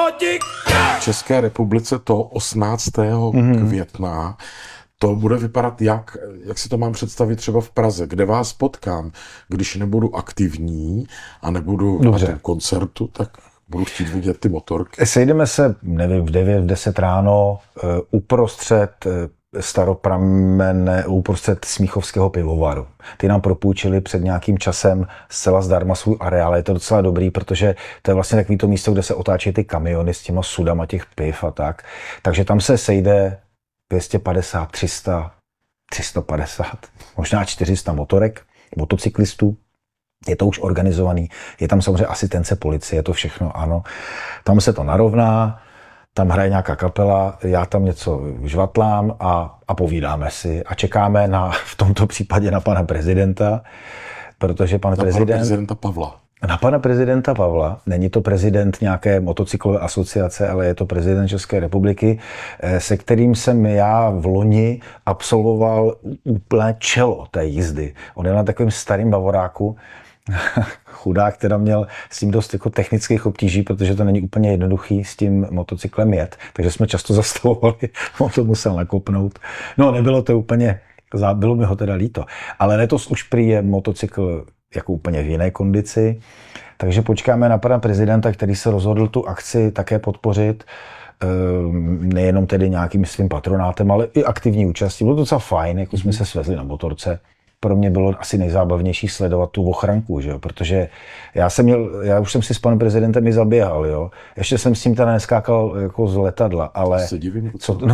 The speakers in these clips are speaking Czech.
V České republice to 18. května to bude vypadat jak si to mám představit třeba v Praze, kde vás potkám, když nebudu aktivní a nebudu na tom koncertu, tak budu chtít vidět ty motorky. Sejdeme se, nevím, v 9, v 10 ráno uprostřed uprostřed Smíchovského pivovaru. Ty nám propůjčili před nějakým časem zcela zdarma svůj areál. Je to docela dobrý, protože to je vlastně takový to místo, kde se otáčí ty kamiony s těma sudama těch piv a tak. Takže tam se sejde 250, 300, 350, možná 400 motorek, motocyklistů. Je to už organizovaný, je tam samozřejmě asistence policie, to všechno, ano. Tam se to narovná, tam hraje nějaká kapela, já tam něco žvatlám a povídáme si a čekáme v tomto případě na pana prezidenta, protože pana prezidenta Pavla. Na pana prezidenta Pavla, není to prezident nějaké motocyklové asociace, ale je to prezident České republiky, se kterým jsem já v loni absolvoval úplné čelo té jízdy. On je na takovém starým bavoráku, chudák, teda měl s tím dost jako technických obtíží, protože to není úplně jednoduchý s tím motocyklem jet, takže jsme často zastavovali, on to musel nakopnout. No, nebylo to úplně, bylo mi ho teda líto, ale letos už prý je motocykl jako úplně v jiné kondici, takže počkáme na pana prezidenta, který se rozhodl tu akci také podpořit, nejenom tedy nějakým svým patronátem, ale i aktivní účastí. Bylo to docela fajn, jako jsme se svezli na motorce. Pro mě bylo asi nejzábavnější sledovat tu ochranku, že jo? Protože já už jsem si s panem prezidentem i zaběhal, jo. Ještě jsem s ním teda neskákal jako z letadla, ale se divím,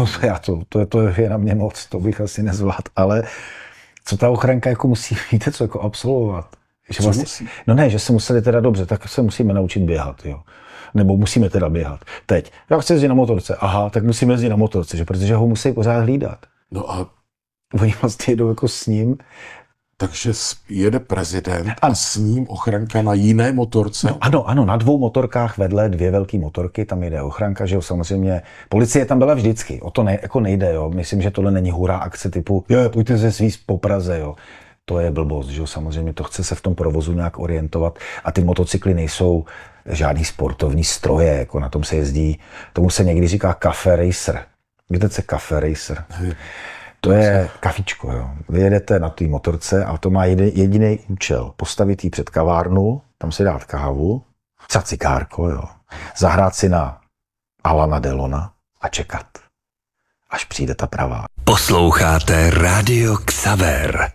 to je na mě moc, to bych asi nezvládl, ale co ta ochranka jako musí, víte co, jako absolvovat? Že vlastně, musí? No ne, že se museli teda dobře, tak se musíme naučit běhat, jo. Nebo musíme teda běhat. Teď, já chci jezdit na motorce, aha, tak musíme jezdit na motorce, že? Protože ho musí pořád hlídat. No a oni vlastně jedou jako s ním. Takže jede prezident a s ním ochranka na jiné motorce? No, ano, na 2 motorkách vedle 2 velké motorky, tam jede ochranka, že jo, samozřejmě. Policie tam byla vždycky, o to jako nejde, jo. Myslím, že tohle není hurá akce typu, pojďte se svízt po Praze, jo. To je blbost, že jo, samozřejmě to chce se v tom provozu nějak orientovat a ty motocykly nejsou žádný sportovní stroje, jako na tom se jezdí, tomu se někdy říká cafe racer. Víte, co je cafe racer? To je kafičko, jo. Vy jedete na té motorce a to má jediný účel. Postavit ji před kavárnu, tam si dát kávu, cigárko, jo. Zahrát si na Alana Delona a čekat, až přijde ta pravá. Posloucháte Rádio Xaver.